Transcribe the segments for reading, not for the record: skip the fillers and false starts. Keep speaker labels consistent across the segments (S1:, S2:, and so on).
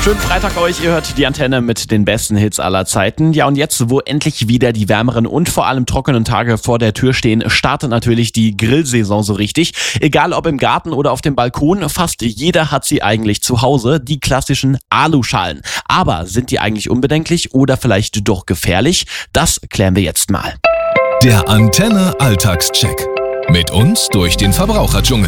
S1: Schönen Freitag euch, ihr hört die Antenne mit den besten Hits aller Zeiten. Ja, und jetzt, wo endlich wieder die wärmeren und vor allem trockenen Tage vor der Tür stehen, startet natürlich die Grillsaison so richtig. Egal ob im Garten oder auf dem Balkon, fast jeder hat sie eigentlich zu Hause, die klassischen Aluschalen. Aber sind die eigentlich unbedenklich oder vielleicht doch gefährlich? Das klären wir jetzt mal.
S2: Der Antenne Alltagscheck. Mit uns durch den Verbraucherdschungel.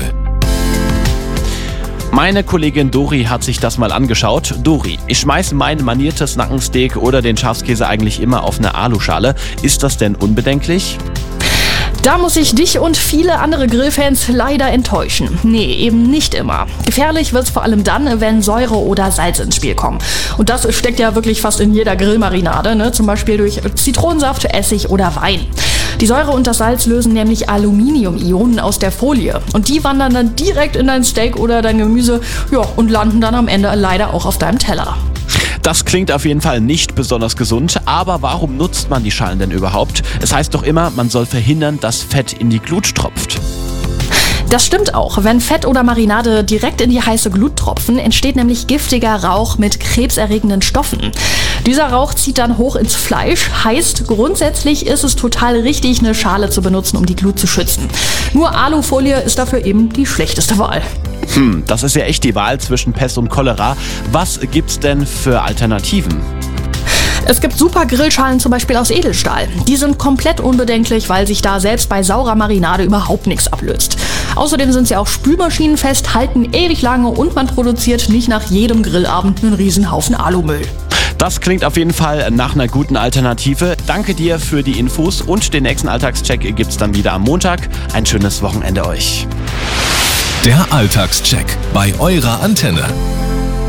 S1: Meine Kollegin Dori hat sich das mal angeschaut. Dori, ich schmeiße mein maniertes Nackensteak oder den Schafskäse eigentlich immer auf eine Aluschale. Ist das denn unbedenklich?
S3: Da muss ich dich und viele andere Grillfans leider enttäuschen. Nee, eben nicht immer. Gefährlich wird's vor allem dann, wenn Säure oder Salz ins Spiel kommen. Und das steckt ja wirklich fast in jeder Grillmarinade, ne? Zum Beispiel durch Zitronensaft, Essig oder Wein. Die Säure und das Salz lösen nämlich Aluminium-Ionen aus der Folie. Und die wandern dann direkt in dein Steak oder dein Gemüse, ja, und landen dann am Ende leider auch auf deinem Teller.
S1: Das klingt auf jeden Fall nicht besonders gesund, aber warum nutzt man die Schalen denn überhaupt? Es heißt doch immer, man soll verhindern, dass Fett in die Glut tropft.
S3: Das stimmt auch. Wenn Fett oder Marinade direkt in die heiße Glut tropfen, entsteht nämlich giftiger Rauch mit krebserregenden Stoffen. Dieser Rauch zieht dann hoch ins Fleisch, heißt grundsätzlich ist es total richtig, eine Schale zu benutzen, um die Glut zu schützen. Nur Alufolie ist dafür eben die schlechteste Wahl.
S1: Das ist ja echt die Wahl zwischen Pest und Cholera. Was gibt's denn für Alternativen?
S3: Es gibt super Grillschalen zum Beispiel aus Edelstahl. Die sind komplett unbedenklich, weil sich da selbst bei saurer Marinade überhaupt nichts ablöst. Außerdem sind sie auch spülmaschinenfest, halten ewig lange und man produziert nicht nach jedem Grillabend einen Riesenhaufen Alumüll.
S1: Das klingt auf jeden Fall nach einer guten Alternative. Danke dir für die Infos und den nächsten Alltagscheck gibt's dann wieder am Montag. Ein schönes Wochenende euch.
S2: Der Alltagscheck bei eurer Antenne.